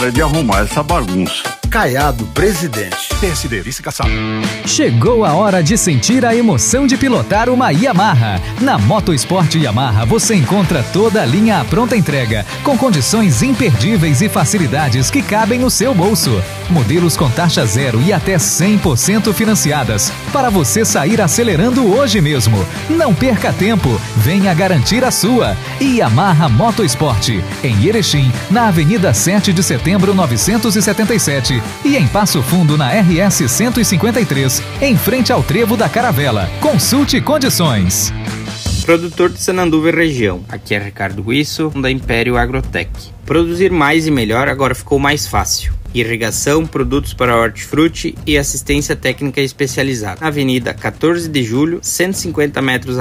de arrumar essa bagunça. Caiado, presidente. PSD, vice-caçado. Chegou a hora de sentir a emoção de pilotar uma Yamaha. Na Motosport Yamaha você encontra toda a linha à pronta entrega, com condições imperdíveis e facilidades que cabem no seu bolso. Modelos com taxa zero e até 100% financiadas, para você sair acelerando hoje mesmo. Não perca tempo, venha garantir a sua. Yamaha Motosport, em Erechim, na Avenida 7 de Setembro 977 e em Passo Fundo na RS 153, em frente ao Trevo da Caravela. Consulte condições. Produtor de Sananduva e região, aqui é Ricardo Ruisso, da Império Agrotech. Produzir mais e melhor agora ficou mais fácil. Irrigação, produtos para hortifruti e assistência técnica especializada. Na Avenida 14 de Julho, 150 metros